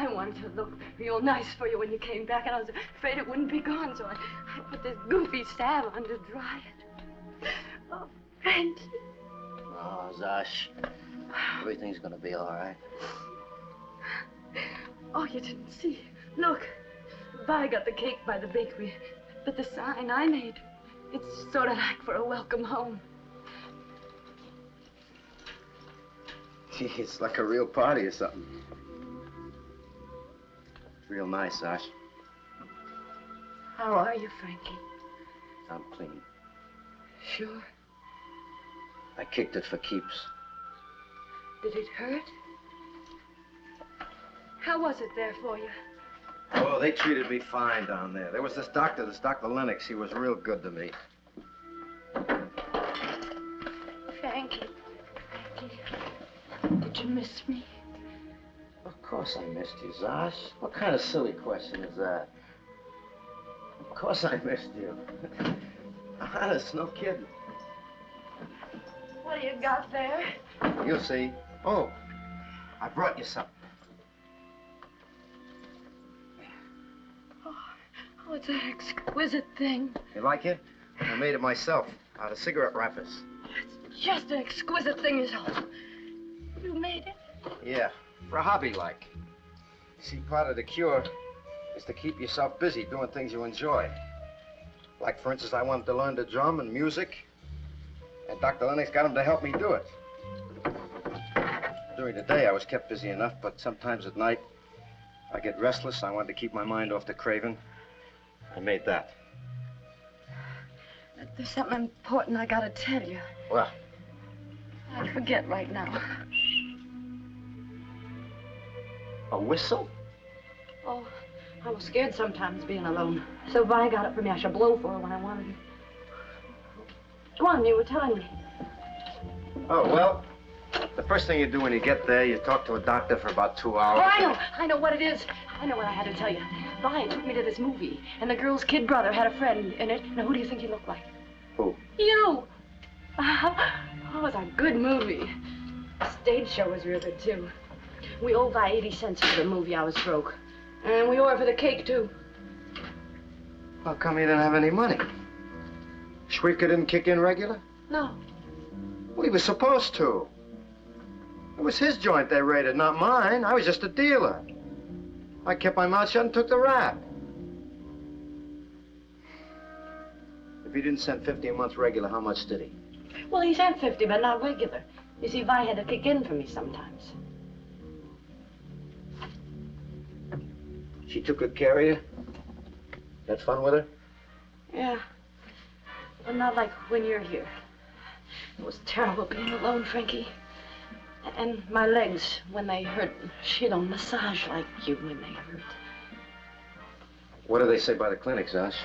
I wanted to look real nice for you when you came back, and I was afraid it wouldn't be gone, so I put this goofy salve on to dry it. Oh, Frankie. Oh, Zosh, everything's gonna be all right. Oh, you didn't see. Look, Vi got the cake by the bakery, but the sign I made, it's sort of like for a welcome home. Gee, it's like a real party or something. Real nice, Zosh. How are you, Frankie? I'm clean. Sure. I kicked it for keeps. Did it hurt? How was it there for you? Oh, they treated me fine down there. There was this Dr. Lennox. He was real good to me. Frankie. Did you miss me? Of course I missed you, Zosh. What kind of silly question is that? Of course I missed you. Honest, no kidding. What do you got there? You'll see. Oh, I brought you something. Oh, it's an exquisite thing. You like it? I made it myself, out of cigarette wrappers. It's just an exquisite thing, is all. You made it? Yeah, for a hobby like. See, part of the cure is to keep yourself busy doing things you enjoy. Like, for instance, I wanted to learn to drum and music, and Dr. Lennox got him to help me do it. During the day, I was kept busy enough, but sometimes at night, I get restless. I wanted to keep my mind off the craving. I made that. There's something important I gotta tell you. What? I forget right now. A whistle? Oh, I was scared sometimes being alone. So Vi got it for me. I should blow for her when I wanted it. Go on, you were telling me. Oh, well, the first thing you do when you get there, you talk to a doctor for about 2 hours. Oh, I know what it is. I know what I had to tell you. Vi took me to this movie, and the girl's kid brother had a friend in it. Now, who do you think he looked like? Who? You! Oh, it was a good movie. The stage show was real good, too. We owed Vi 80 cents for the movie. I was broke. And we owe her for the cake, too. How come you didn't have any money? Schwiefka didn't kick in regular? No. Well, he was supposed to. It was his joint they raided, not mine. I was just a dealer. I kept my mouth shut and took the rap. If he didn't send 50 a month regular, how much did he? Well, he sent 50, but not regular. You see, Vi had to kick in for me sometimes. She took good care of you? Had fun with her? Yeah. But not like when you're here. It was terrible being alone, Frankie. And my legs, when they hurt, she don't massage like you when they hurt. What do they say by the clinic, Zosh?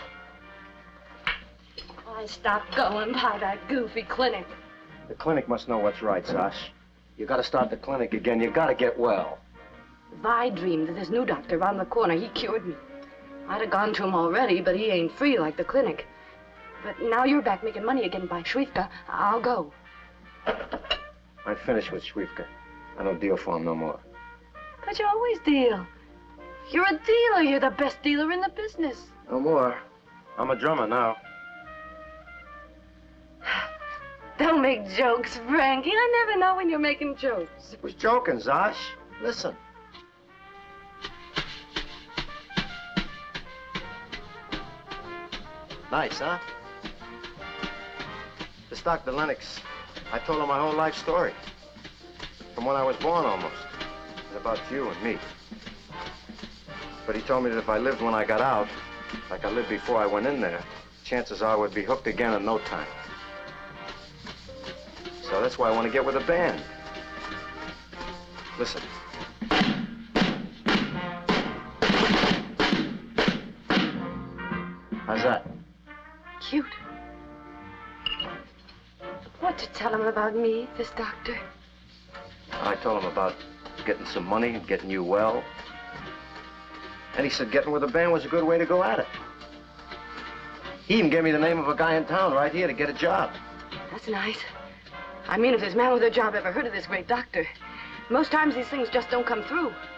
I stopped going by that goofy clinic. The clinic must know what's right, Zosh. You gotta start the clinic again. You gotta get well. Vi dreamed of this new doctor around the corner. He cured me. I'd have gone to him already, but he ain't free like the clinic. But now you're back making money again by Schwiefka. I'll go. I'm finished with Schwiefka. I don't deal for him no more. But you always deal. You're a dealer. You're the best dealer in the business. No more. I'm a drummer now. Don't make jokes, Frankie. I never know when you're making jokes. I was joking, Zosh. Listen. Nice, huh? This Dr. Lennox, I told him my whole life story. From when I was born, almost. And about you and me. But he told me that if I lived when I got out, like I lived before I went in there, chances are I would be hooked again in no time. So that's why I want to get with a band. Listen. How's that? Cute. What to tell him about me, this doctor? I told him about getting some money and getting you well. And he said getting with a band was a good way to go at it. He even gave me the name of a guy in town right here to get a job. That's nice. I mean, if this man with a job ever heard of this great doctor, most times these things just don't come through.